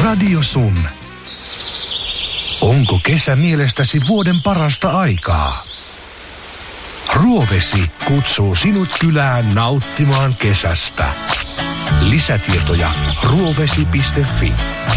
Radio Sun. Onko kesä mielestäsi vuoden parasta aikaa? Ruovesi kutsuu sinut kylään nauttimaan kesästä. Lisätietoja ruovesi.fi.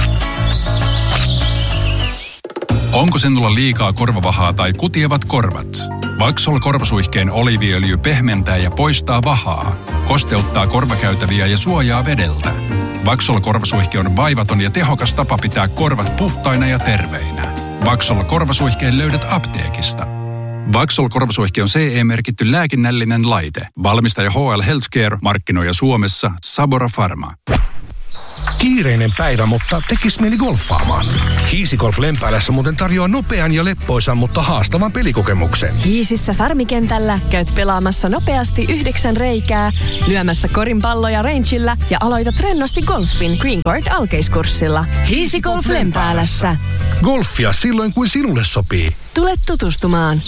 Onko sinulla liikaa korvavahaa tai kutievat korvat? Vaxol korvasuihkeen oliiviöljy pehmentää ja poistaa vahaa, kosteuttaa korvakäytäviä ja suojaa vedeltä. Vaxol korvasuihke on vaivaton ja tehokas tapa pitää korvat puhtaina ja terveinä. Vaxol korvasuihkeen löydät apteekista. Vaxol korvasuihke on CE-merkitty lääkinnällinen laite. Valmistaja HL Healthcare, markkinoija Suomessa Sabora Pharma. Kiireinen päivä, mutta tekis mieli golfaamaan. Hiisi Golf Lempäälässä muuten tarjoaa nopean ja leppoisan, mutta haastavan pelikokemuksen. Hiisissä Farmikentällä käyt pelaamassa nopeasti 9 reikää, lyömässä korinpalloja rangeillä ja aloitat rennosti golfin Green Court alkeiskurssilla. Hiisi Golf Lempäälässä. Golfia silloin, kun sinulle sopii. Tule tutustumaan.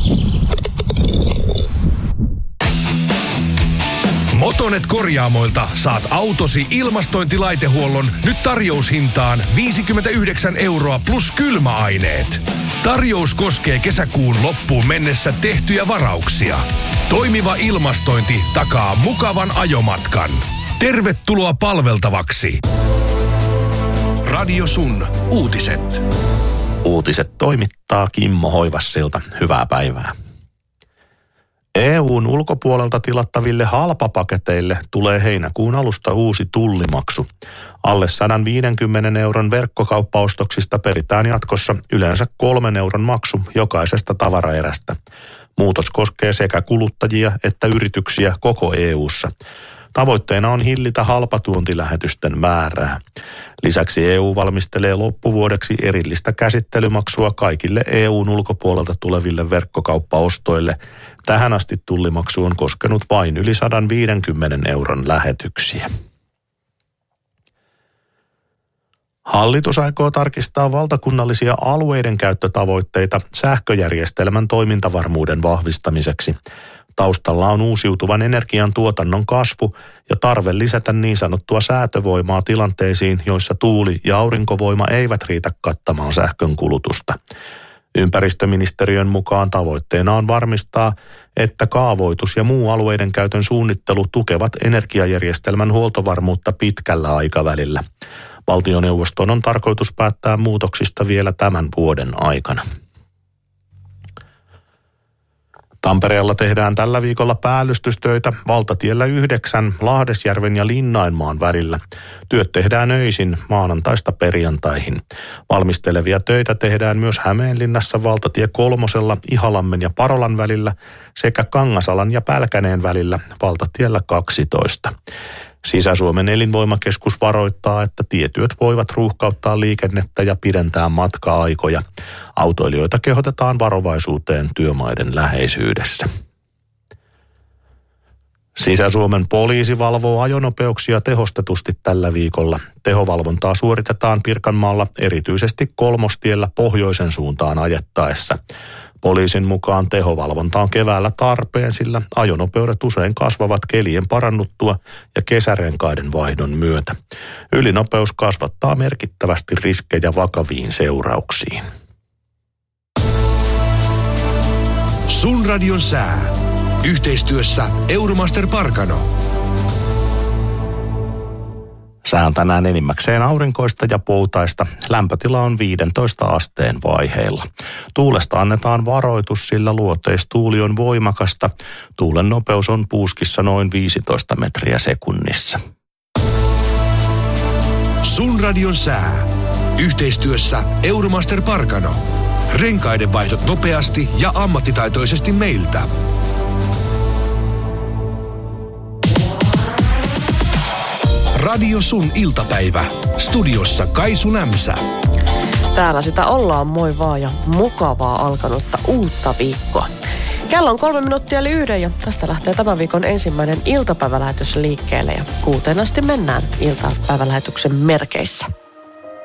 Motonet Korjaamoilta saat autosi ilmastointilaitehuollon nyt tarjoushintaan 59 € plus kylmäaineet. Tarjous koskee kesäkuun loppuun mennessä tehtyjä varauksia. Toimiva ilmastointi takaa mukavan ajomatkan. Tervetuloa palveltavaksi. Radio Sun uutiset. Uutiset toimittaa Kimmo Hoivassilta. Hyvää päivää. EU:n ulkopuolelta tilattaville halpapaketeille tulee heinäkuun alusta uusi tullimaksu. Alle 150 € verkkokauppaostoksista peritään jatkossa yleensä 3 € maksu jokaisesta tavaraerästä. Muutos koskee sekä kuluttajia että yrityksiä koko EU:ssa. Tavoitteena on hillitä halpatuontilähetysten määrää. Lisäksi EU valmistelee loppuvuodeksi erillistä käsittelymaksua kaikille EU:n ulkopuolelta tuleville verkkokauppaostoille. Tähän asti tullimaksu on koskenut vain yli 150 € lähetyksiä. Hallitus aikoo tarkistaa valtakunnallisia alueiden käyttötavoitteita sähköjärjestelmän toimintavarmuuden vahvistamiseksi. Taustalla on uusiutuvan energian tuotannon kasvu ja tarve lisätä niin sanottua säätövoimaa tilanteisiin, joissa tuuli- ja aurinkovoima eivät riitä kattamaan sähkön kulutusta. Ympäristöministeriön mukaan tavoitteena on varmistaa, että kaavoitus ja muu alueiden käytön suunnittelu tukevat energiajärjestelmän huoltovarmuutta pitkällä aikavälillä. Valtioneuvoston on tarkoitus päättää muutoksista vielä tämän vuoden aikana. Tampereella tehdään tällä viikolla päällystystöitä valtatiellä 9 Lahdesjärven ja Linnainmaan välillä. Työt tehdään öisin maanantaista perjantaihin. Valmistelevia töitä tehdään myös Hämeenlinnassa valtatie 3 Ihalammen ja Parolan välillä sekä Kangasalan ja Pälkäneen välillä valtatiellä 12. Sisä-Suomen elinvoimakeskus varoittaa, että tietyöt voivat ruuhkauttaa liikennettä ja pidentää matka-aikoja. Autoilijoita kehotetaan varovaisuuteen työmaiden läheisyydessä. Sisä-Suomen poliisi valvoo ajonopeuksia tehostetusti tällä viikolla. Tehovalvontaa suoritetaan Pirkanmaalla erityisesti Kolmostiellä pohjoisen suuntaan ajettaessa. Poliisin mukaan tehovalvonta on keväällä tarpeen, sillä ajonopeudet usein kasvavat kelien parannuttua ja kesärenkaiden vaihdon myötä. Ylinopeus kasvattaa merkittävästi riskejä vakaviin seurauksiin. Sun radion sää. Yhteistyössä Euromaster Parkano. Sää on tänään enimmäkseen aurinkoista ja poutaista. Lämpötila on 15 asteen vaiheilla. Tuulesta annetaan varoitus, sillä luoteistuuli on voimakasta. Tuulen nopeus on puuskissa noin 15 metriä sekunnissa. Sun radion sää. Yhteistyössä Euromaster Parkano. Renkaiden vaihdot nopeasti ja ammattitaitoisesti meiltä. Radio Sun iltapäivä. Studiossa Kaisu Nämsä. Täällä sitä ollaan, moi vaan, ja mukavaa alkanutta uutta viikkoa. Kello on 3 minuuttia yli 1 ja tästä lähtee tämän viikon ensimmäinen iltapäivälähetys liikkeelle ja 6 asti mennään iltapäivälähetyksen merkeissä.